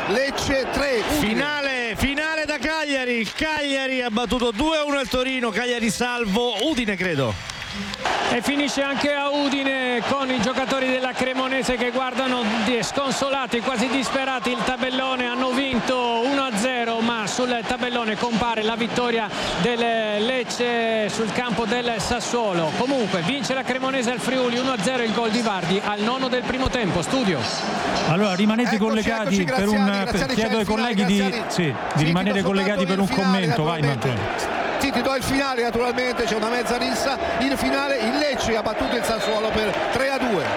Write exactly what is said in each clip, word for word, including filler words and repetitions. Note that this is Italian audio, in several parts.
Lecce tre. Finale, finale da Cagliari. Il Cagliari ha battuto due a uno il Torino. Cagliari salvo Udine, credo. E finisce anche a Udine con i giocatori della Cremonese che guardano sconsolati, quasi disperati il tabellone. Hanno vinto uno a zero, ma sul tabellone compare la vittoria del Lecce sul campo del Sassuolo. Comunque vince la Cremonese al Friuli uno a zero, il gol di Vardi al nono del primo tempo. Studio. Allora rimanete Eccoci, collegati eccoci, per un Graziani, Graziani, chiedo ai finale, colleghi di, Graziani. sì, di Sì, rimanere collegati per un finale, commento. Vai Matteo. Sì, ti do il finale, naturalmente c'è una mezza rissa. Il finale, il Lecce ha battuto il Sassuolo per tre a due.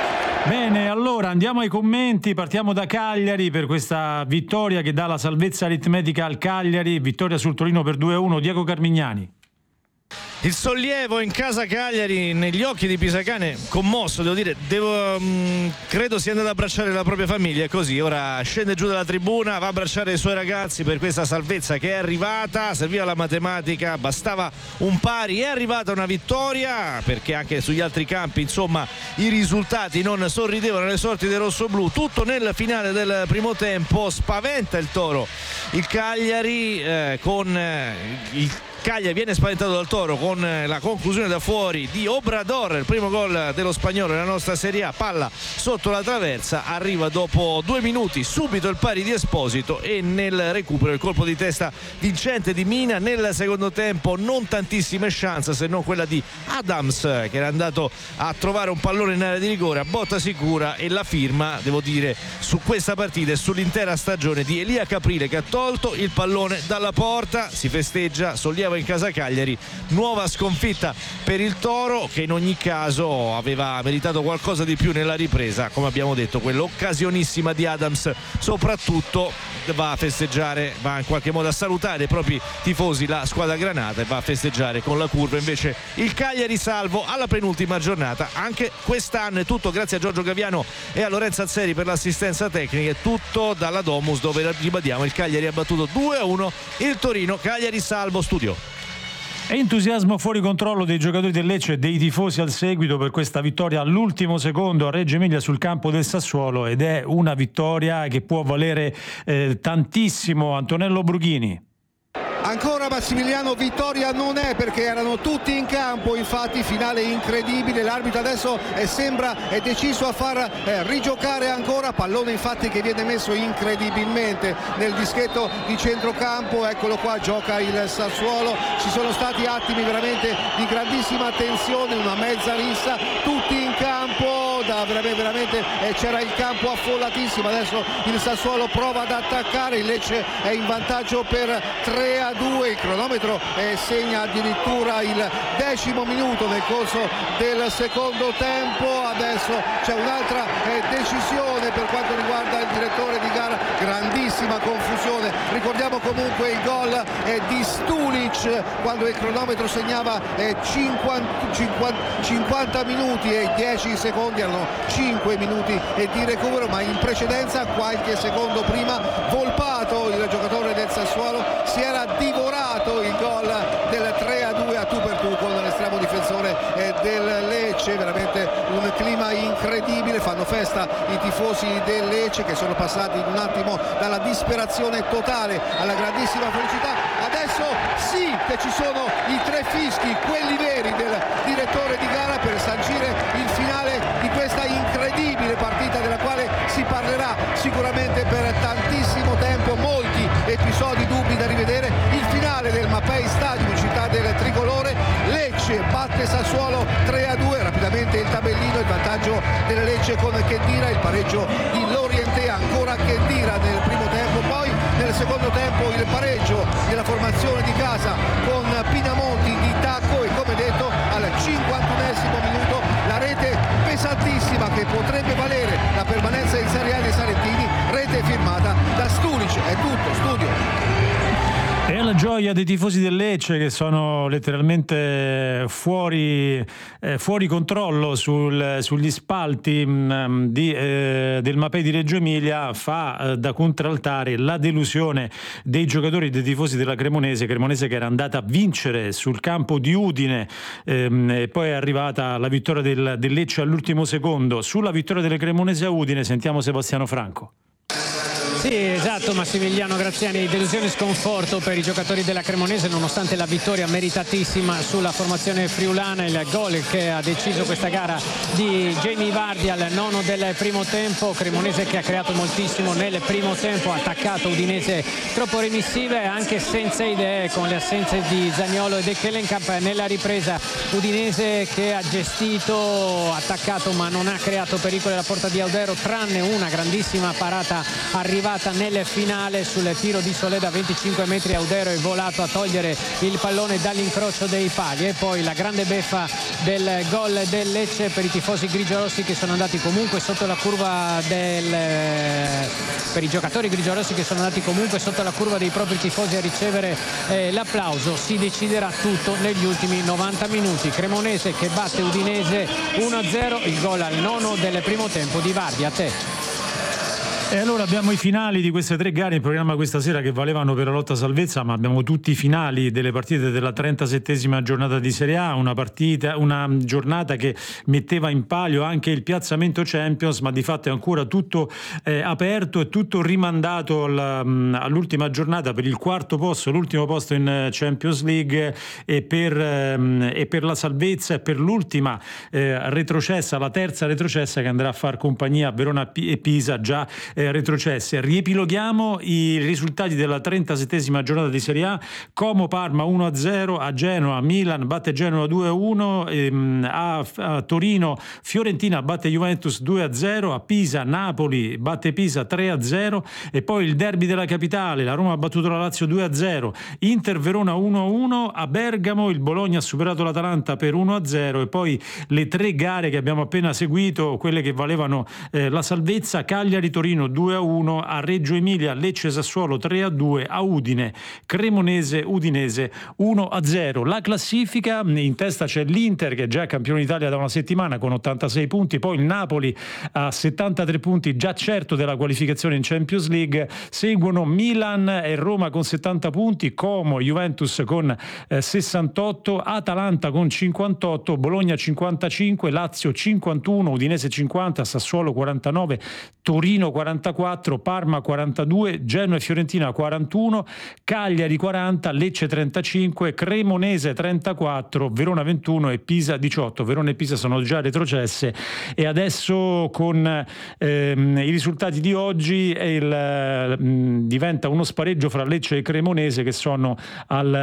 Bene, allora andiamo ai commenti, partiamo da Cagliari per questa vittoria che dà la salvezza aritmetica al Cagliari, vittoria sul Torino per due a uno, Diego Carmignani. Il sollievo in casa Cagliari negli occhi di Pisacane, commosso, devo dire, devo, mh, credo sia andato ad abbracciare la propria famiglia, così ora scende giù dalla tribuna, va a abbracciare i suoi ragazzi per questa salvezza che è arrivata, serviva la matematica, bastava un pari, è arrivata una vittoria, perché anche sugli altri campi insomma i risultati non sorridevano alle sorti dei rossoblù. Tutto nel finale del primo tempo, spaventa il Toro il Cagliari eh, con eh, il Cagliari viene spaventato dal Toro con la conclusione da fuori di Obrador, il primo gol dello spagnolo nella nostra Serie A, palla sotto la traversa, arriva dopo due minuti subito il pari di Esposito e nel recupero il colpo di testa vincente di Mina. Nel secondo tempo non tantissime chance se non quella di Adams che era andato a trovare un pallone in area di rigore a botta sicura, e la firma, devo dire, su questa partita e sull'intera stagione di Elia Caprile che ha tolto il pallone dalla porta. Si festeggia, sollievo in casa Cagliari, nuova sconfitta per il Toro che in ogni caso aveva meritato qualcosa di più nella ripresa, come abbiamo detto quell'occasionissima di Adams soprattutto. Va a festeggiare, va in qualche modo a salutare i propri tifosi la squadra granata e va a festeggiare con la curva invece il Cagliari salvo alla penultima giornata. Anche quest'anno è tutto grazie a Giorgio Gaviano e a Lorenzo Azzeri per l'assistenza tecnica, è tutto dalla Domus dove ribadiamo il Cagliari ha battuto due a uno il Torino. Cagliari salvo. Studio. Entusiasmo fuori controllo dei giocatori del Lecce e dei tifosi al seguito per questa vittoria all'ultimo secondo a Reggio Emilia sul campo del Sassuolo, ed è una vittoria che può valere eh, tantissimo. Antonello Brughini. Ancora Massimiliano, vittoria non è perché erano tutti in campo, infatti finale incredibile, l'arbitro adesso eh, sembra è deciso a far eh, rigiocare ancora, pallone infatti che viene messo incredibilmente nel dischetto di centrocampo, eccolo qua, gioca il Sassuolo, ci sono stati attimi veramente di grandissima tensione, una mezza rissa, tutti in campo, da veramente, veramente eh, c'era il campo affollatissimo, adesso il Sassuolo prova ad attaccare, il Lecce è in vantaggio per tre a due, il cronometro eh, segna addirittura il decimo minuto nel corso del secondo tempo. Adesso c'è un'altra eh, decisione per quanto riguarda il direttore di gara, grandissima confusione, ricordiamo comunque il gol eh, di Stulic quando il cronometro segnava eh, cinquanta, cinquanta, cinquanta minuti e dieci secondi, erano cinque minuti eh, di recupero, ma in precedenza qualche secondo prima Volpato, il giocatore del Sassuolo, si era divorato il gol del tre a due a tu per tu con l'estremo difensore eh, del Lecce. Veramente un clima incredibile, fanno festa i tifosi del Lecce che sono passati in un attimo dalla disperazione totale alla grandissima felicità. Adesso sì che ci sono i tre fischi, quelli veri del direttore di gara, per sancire il finale di questa incredibile partita della quale si parlerà sicuramente per tantissimo tempo, molti episodi dubbi da rivedere. Il finale del Mapei Stadium, città del tricolore, Lecce batte Sassuolo tre a due, rapidamente il tabellino, il vantaggio delle Lecce con Khedira, il pareggio di Lorientè, ancora Khedira nel primo tempo, poi nel secondo tempo il pareggio della formazione di casa con Pinamonti di tacco e come detto al cinquantunesimo minuto la rete pesantissima che potrebbe valere la permanenza in Serie A dei Salentini, rete firmata da Stulic. È tutto, Studio. È la gioia dei tifosi del Lecce che sono letteralmente fuori, eh, fuori controllo sul, sugli spalti mh, di, eh, del Mapei di Reggio Emilia, fa eh, da contraltare la delusione dei giocatori e dei tifosi della Cremonese, Cremonese che era andata a vincere sul campo di Udine ehm, e poi è arrivata la vittoria del, del Lecce all'ultimo secondo. Sulla vittoria delle Cremonese a Udine sentiamo Sebastiano Franco. Sì, esatto, Massimiliano Graziani, delusione e sconforto per i giocatori della Cremonese nonostante la vittoria meritatissima sulla formazione friulana. Il gol che ha deciso questa gara di Jamie Vardy al nono del primo tempo. Cremonese che ha creato moltissimo nel primo tempo, ha attaccato, Udinese troppo remissive anche senza idee, con le assenze di Zaniolo e De Kelenkamp. Nella ripresa Udinese che ha gestito, attaccato ma non ha creato pericolo alla porta di Audero, tranne una grandissima parata arrivata nel finale sul tiro di Solé da venticinque metri. Audero è volato a togliere il pallone dall'incrocio dei pali. E poi la grande beffa del gol del Lecce per i tifosi grigiorossi che sono andati comunque sotto la curva del per i giocatori grigiorossi che sono andati comunque sotto la curva dei propri tifosi a ricevere eh, l'applauso. Si deciderà tutto negli ultimi novanta minuti. Cremonese che batte Udinese uno a zero, il gol al nono del primo tempo di Vardy. A te. E allora abbiamo i finali di queste tre gare in programma questa sera che valevano per la lotta salvezza, ma abbiamo tutti i finali delle partite della trentasettesima giornata di Serie A, una partita, una giornata che metteva in palio anche il piazzamento Champions, ma di fatto è ancora tutto eh, aperto e tutto rimandato alla, all'ultima giornata per il quarto posto, l'ultimo posto in Champions League e per, ehm, e per la salvezza e per l'ultima eh, retrocessa, la terza retrocessa che andrà a far compagnia a Verona e Pisa già eh, retrocesse. Riepiloghiamo i risultati della trentasettesima giornata di Serie A. Como Parma uno a zero, a Genoa Milan batte Genoa due a uno, ehm, a, a Torino Fiorentina batte Juventus due a zero, a Pisa Napoli batte Pisa tre a zero e poi il derby della capitale, la Roma ha battuto la Lazio due a zero, Inter Verona uno a uno, a Bergamo il Bologna ha superato l'Atalanta per uno a zero e poi le tre gare che abbiamo appena seguito, quelle che valevano eh, la salvezza: Cagliari Torino due a uno, a Reggio Emilia Lecce Sassuolo tre a due, a Udine Cremonese Udinese uno a zero. La classifica: in testa c'è l'Inter che è già campione d'Italia da una settimana con ottantasei punti, poi il Napoli a settantatré punti già certo della qualificazione in Champions League, seguono Milan e Roma con settanta punti, Como Juventus con eh, sessantotto, Atalanta con cinquantotto, Bologna cinquantacinque, Lazio cinquantuno, Udinese cinquanta, Sassuolo quarantanove, Torino quarantaquattro, Parma quarantadue, Genoa e Fiorentina quarantuno, Cagliari quaranta, Lecce trentacinque, Cremonese trentaquattro, Verona ventuno e Pisa diciotto. Verona e Pisa sono già retrocesse e adesso con ehm, i risultati di oggi il, mh, diventa uno spareggio fra Lecce e Cremonese che sono al,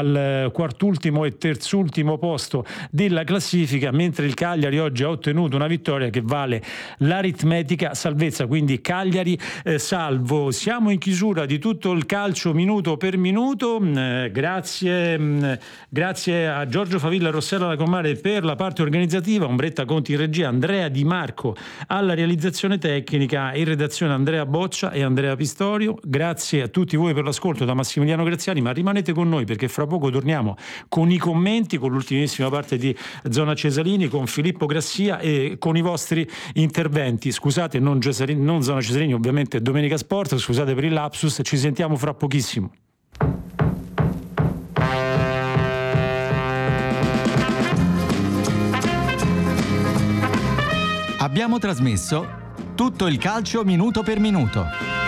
al quartultimo e terzultimo posto della classifica, mentre il Cagliari oggi ha ottenuto una vittoria che vale l'aritmetica salvezza, quindi Cagliari eh, salvo. Siamo in chiusura di tutto il calcio minuto per minuto. Eh, grazie mh, grazie a Giorgio Favilla e Rossella Lacomare per la parte organizzativa, Ombretta Conti in regia, Andrea Di Marco alla realizzazione tecnica, in redazione Andrea Boccia e Andrea Pistorio. Grazie a tutti voi per l'ascolto da Massimiliano Graziani, ma rimanete con noi perché fra poco torniamo con i commenti, con l'ultimissima parte di Zona Cesalini, con Filippo Grassia e con i vostri interventi. Scusate, non, Cesarini, non Zona Cesarini, ovviamente Domenica Sport, scusate per il lapsus, ci sentiamo fra pochissimo. Abbiamo trasmesso tutto il calcio minuto per minuto.